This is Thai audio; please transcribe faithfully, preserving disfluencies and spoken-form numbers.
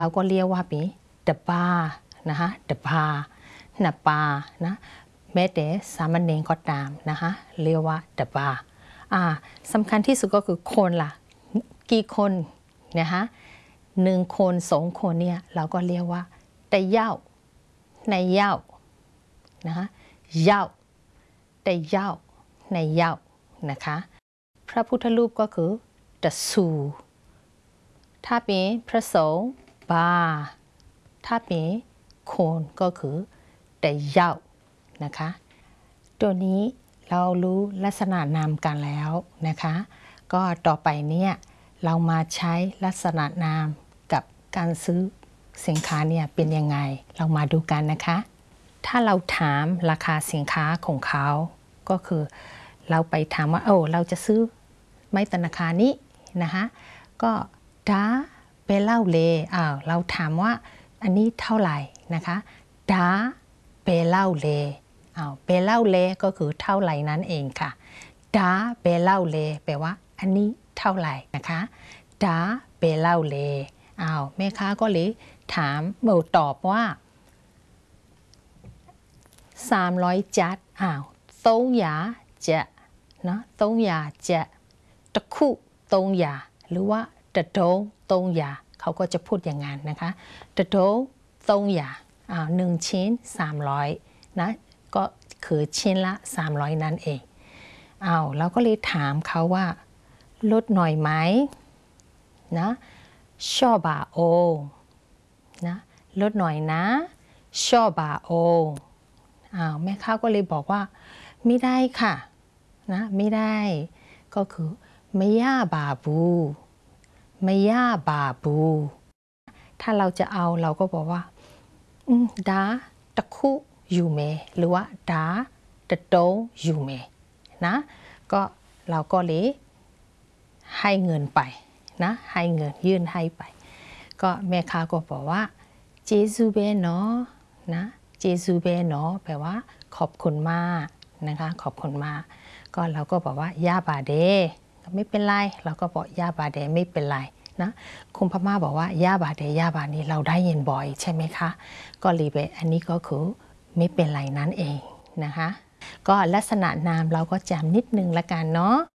เราก็เรียกว่าเป็นเดบานะคะเดบาหนาปานะแม้แต่สามเณรก็ตามนะคะเรียกว่าเดบาอ่าสำคัญที่สุดก็คือคนล่ะกี่คนนะคะหนึ่งคนสองคนเนี่ยเราก็เรียกว่าแต่เย้าในเย้านะคะเย้าแต่เย้าในเย้านะคะพระพุทธรูปก็คือตะสูถ้าเป็นพระสงฆ์บาถ้าเป็นคนก็คือแต่เย้านะคะตัวนี้เรารู้ลักษณะนามกันแล้วนะคะก็ต่อไปเนี่ยเรามาใช้ลักษณะนามกับการซื้อสินค้าเนี่ยเป็นยังไงเรามาดูกันนะคะถ้าเราถามราคาสินค้าของเขาก็คือเราไปถามว่าโอ้เราจะซื้อไม้ธนาคารนี้นะคะก็ดาเปเล่าเลอ้าวเราถามว่าอันนี้เท่าไหร่นะคะดาเปเล่าเลอ้าวเปเล่าเลก็คือเท่าไหร่นั่นเองค่ะดาเปเล่าเลแปลว่าอันนี้เท่าไหร่นะคะดาเปเล่าเลอ้าวแม่ค้าก็เลยถามเมื่อตอบว่าสามร้อยจัดอ้าวตงหยาจะเนาะตงหยาจะตะคุตงหยาหรือว่าตะโดตงหยาเขาก็จะพูดอย่างนั้นนะคะตะโดตงหยาอ้าวหนึ่งชิ้นสามร้อยนะก็คือชิ้นละสามร้อยนั่นเองอ้าวเราก็เลยถามเขาว่าลดหน่อยไหมนะชอบบาโอนะลดหน่อยนะชอบบาโออ้าวแม่ค้าก็เลยบอกว่าไม่ได้ค่ะนะไม่ได้ก็คือไม่ย่าบาบูไม่ย่าบาบูถ้าเราจะเอาเราก็บอกว่าดาตะคุยูเมหรือว่าดาตะโตยูเมนะก็เราก็เลยให้เงินไปนะให้เงินยื่นให้ไปก็แม่ค้าก็บอกว่าเจซูเบเนาะนะเจซูเบเนาะแปลว่าขอบคุณมากนะคะขอบคุณมากก็เราก็บอกว่ายาบาเดไม่เป็นไรเราก็บอกยาบาเดไม่เป็นไรนะคุณพม่าบอกว่ายาบาเดยาบานี้เราได้ยินบ่อยใช่ไหมคะก็รีเบอันนี้ก็คือไม่เป็นไรนั่นเองนะคะก็ลักษณะนามเราก็จำนิดนึงละกันเนาะ